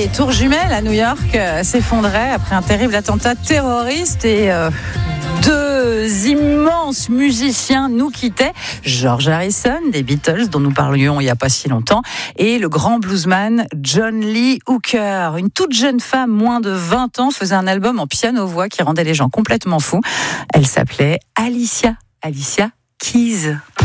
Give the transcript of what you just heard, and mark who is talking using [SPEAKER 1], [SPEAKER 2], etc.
[SPEAKER 1] les tours jumelles à New York s'effondraient après un terrible attentat terroriste et deux immenses musiciens nous quittaient. George Harrison des Beatles, dont nous parlions il n'y a pas si longtemps, et le grand bluesman John Lee Hooker. Une toute jeune femme, moins de 20 ans, faisait un album en piano-voix qui rendait les gens complètement fous. Elle s'appelait Alicia Keys.